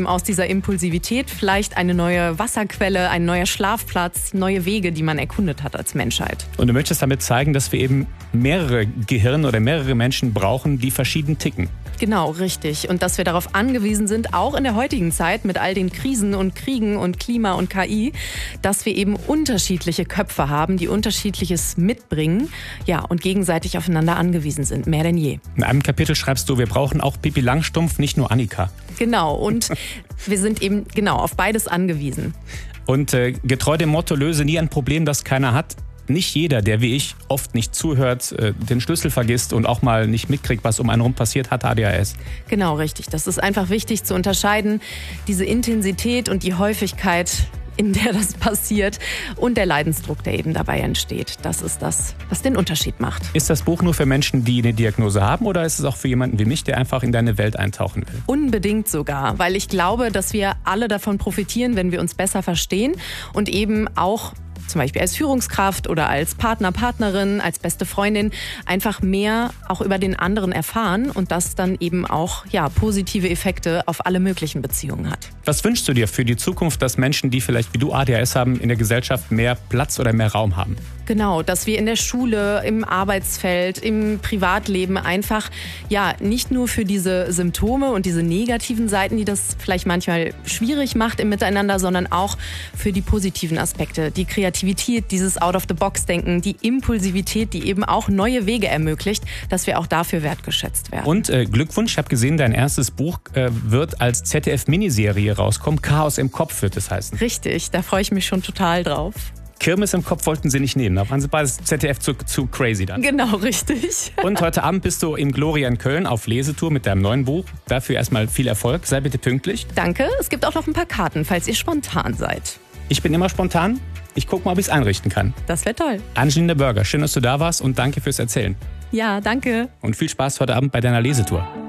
eben aus dieser Impulsivität vielleicht eine neue Wasserquelle, ein neuer Schlafplatz, neue Wege, die man erkundet hat als Menschheit. Und du möchtest damit zeigen, dass wir eben mehrere Gehirne oder mehrere Menschen brauchen, die verschieden ticken. Genau, richtig. Und dass wir darauf angewiesen sind, auch in der heutigen Zeit mit all den Krisen und Kriegen und Klima und KI, dass wir eben unterschiedliche Köpfe haben, die Unterschiedliches mitbringen, ja, und gegenseitig aufeinander angewiesen sind, mehr denn je. In einem Kapitel schreibst du, wir brauchen auch Pippi Langstrumpf, nicht nur Annika. Genau, und wir sind eben auf beides angewiesen. Und getreu dem Motto, löse nie ein Problem, das keiner hat. Nicht jeder, der wie ich oft nicht zuhört, den Schlüssel vergisst und auch mal nicht mitkriegt, was um einen rum passiert, hat ADHS. Genau, richtig. Das ist einfach wichtig zu unterscheiden. Diese Intensität und die Häufigkeit, in der das passiert und der Leidensdruck, der eben dabei entsteht. Das ist das, was den Unterschied macht. Ist das Buch nur für Menschen, die eine Diagnose haben, oder ist es auch für jemanden wie mich, der einfach in deine Welt eintauchen will? Unbedingt sogar, weil ich glaube, dass wir alle davon profitieren, wenn wir uns besser verstehen und eben auch zum Beispiel als Führungskraft oder als Partner, Partnerin, als beste Freundin einfach mehr auch über den anderen erfahren und das dann eben auch positive Effekte auf alle möglichen Beziehungen hat. Was wünschst du dir für die Zukunft, dass Menschen, die vielleicht wie du ADHS haben, in der Gesellschaft mehr Platz oder mehr Raum haben? Genau, dass wir in der Schule, im Arbeitsfeld, im Privatleben einfach nicht nur für diese Symptome und diese negativen Seiten, die das vielleicht manchmal schwierig macht im Miteinander, sondern auch für die positiven Aspekte, die Kreativität, dieses Out-of-the-Box-Denken, die Impulsivität, die eben auch neue Wege ermöglicht, dass wir auch dafür wertgeschätzt werden. Und Glückwunsch, ich habe gesehen, dein erstes Buch wird als ZDF-Miniserie rauskommen. Chaos im Kopf wird es heißen. Richtig, da freue ich mich schon total drauf. Kirmes im Kopf wollten sie nicht nehmen, da waren sie bei ZDF zu crazy dann. Genau, richtig. Und heute Abend bist du im Gloria in Köln auf Lesetour mit deinem neuen Buch. Dafür erstmal viel Erfolg, sei bitte pünktlich. Danke, es gibt auch noch ein paar Karten, falls ihr spontan seid. Ich bin immer spontan, ich gucke mal, ob ich es einrichten kann. Das wäre toll. Angelina Burger, schön, dass du da warst und danke fürs Erzählen. Ja, danke. Und viel Spaß heute Abend bei deiner Lesetour.